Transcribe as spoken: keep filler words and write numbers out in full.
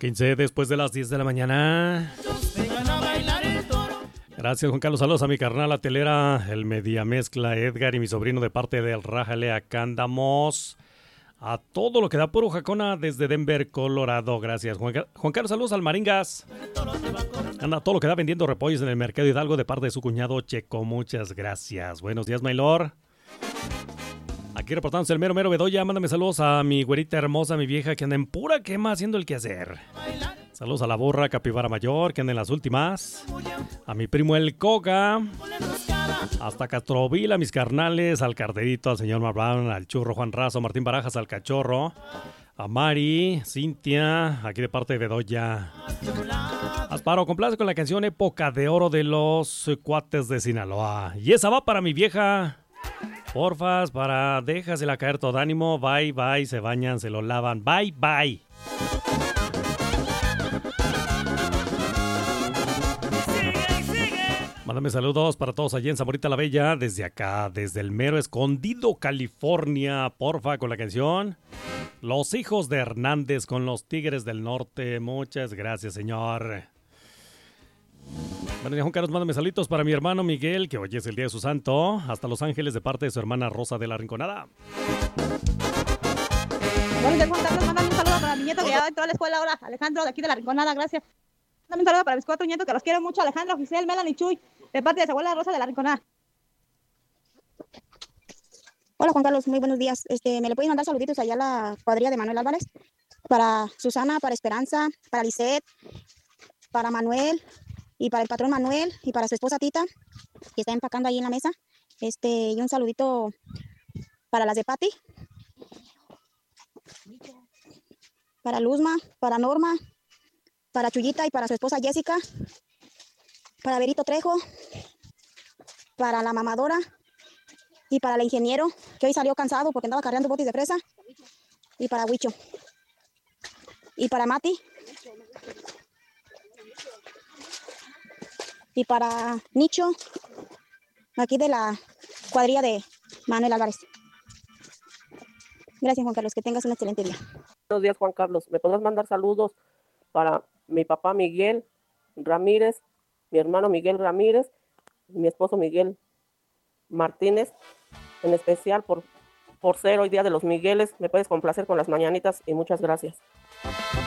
quince después de las diez de la mañana. Gracias, Juan Carlos. Saludos a mi carnal, la telera, el media mezcla, Edgar y mi sobrino de parte del Rájale. Acá andamos a todo lo que da puro jacona desde Denver, Colorado. Gracias, Juan, Car- Juan Carlos. Saludos al Maringas. Anda todo lo que da vendiendo repollos en el mercado Hidalgo de parte de su cuñado Checo. Muchas gracias. Buenos días, Maylor. Aquí reportándose el mero mero Bedoya. Mándame saludos a mi güerita hermosa, mi vieja, que anda en pura quema haciendo el quehacer. Saludos a la burra Capibara Mayor, que anda en las últimas. A mi primo el Coga. Hasta Castrovila, mis carnales. Al Carterito, al señor Marbrán, al Churro Juan Razo, Martín Barajas, al Cachorro. A Mari, Cintia, aquí de parte de Bedoya. Asparo, complace con la canción Época de Oro de los Cuates de Sinaloa. Y esa va para mi vieja. Porfas, para déjasela caer todo ánimo. Bye, bye, se bañan, se lo lavan. Bye, bye. Mándame saludos para todos allí en Zamorita la Bella. Desde acá, desde el mero Escondido, California. Porfa, con la canción Los Hijos de Hernández con los Tigres del Norte. Muchas gracias, señor. Bueno, Juan Carlos, mándame saludos para mi hermano Miguel, que hoy es el día de su santo. Hasta Los Ángeles de parte de su hermana Rosa de la Rinconada. Buenos días, Juan Carlos. Mándame un saludo para mi nieto que ya va en toda la escuela ahora. Alejandro, de aquí de la Rinconada, gracias. Mándame un saludo para mis cuatro nietos que los quiero mucho. Alejandro, Giselle, Melanie y Chuy, de parte de su abuela Rosa de la Rinconada. Hola Juan Carlos, muy buenos días. Este, ¿me le pueden mandar saluditos allá a la cuadrilla de Manuel Álvarez? Para Susana, para Esperanza, para Lisette, para Manuel y para el patrón Manuel y para su esposa Tita, que está empacando ahí en la mesa. Este, y un saludito para las de Patti, para Luzma, para Norma, para Chuyita y para su esposa Jessica, para Berito Trejo, para la mamadora y para el ingeniero, que hoy salió cansado porque andaba cargando botes de fresa, y para Huicho, y para Mati, y para Nicho, aquí de la cuadrilla de Manuel Álvarez. Gracias, Juan Carlos, que tengas un excelente día. Buenos días, Juan Carlos. ¿Me podrás mandar saludos para mi papá Miguel Ramírez, mi hermano Miguel Ramírez, mi esposo Miguel Martínez, en especial por, por ser hoy día de los Migueles? Me puedes complacer con las mañanitas y muchas gracias.